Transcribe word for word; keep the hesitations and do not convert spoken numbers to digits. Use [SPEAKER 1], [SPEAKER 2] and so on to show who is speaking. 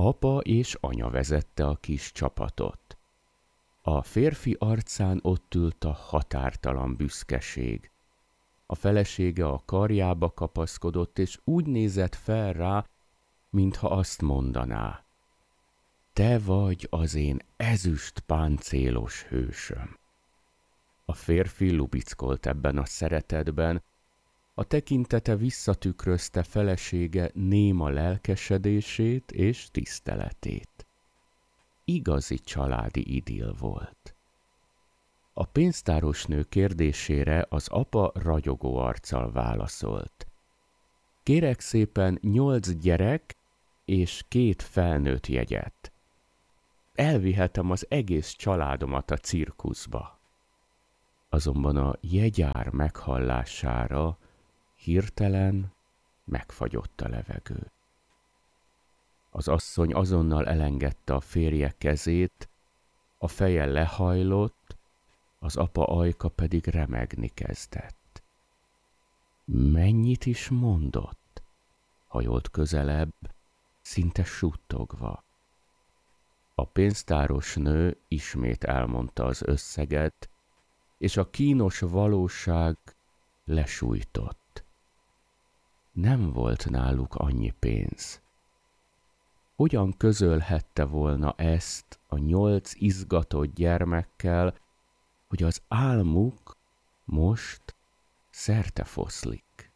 [SPEAKER 1] Apa és anya vezette a kis csapatot. A férfi arcán ott ült a határtalan büszkeség. A felesége a karjába kapaszkodott, és úgy nézett fel rá, mintha azt mondaná: te vagy az én ezüst páncélos hősöm. A férfi lubickolt ebben a szeretetben, a tekintete visszatükrözte felesége néma lelkesedését és tiszteletét. Igazi családi idill volt. A pénztárosnő kérdésére az apa ragyogó arccal válaszolt: kérek szépen nyolc gyerek és két felnőtt jegyet. Elvihetem az egész családomat a cirkuszba. Azonban a jegyár meghallására hirtelen megfagyott a levegő. Az asszony azonnal elengedte a férje kezét, a feje lehajlott, az apa ajka pedig remegni kezdett. Mennyit is mondott? Hajolt közelebb, szinte suttogva. A pénztáros nő ismét elmondta az összeget, és a kínos valóság lesújtott. Nem volt náluk annyi pénz. Hogyan közölhette volna ezt a nyolc izgatott gyermekkel, hogy az álmuk most szertefoszlik?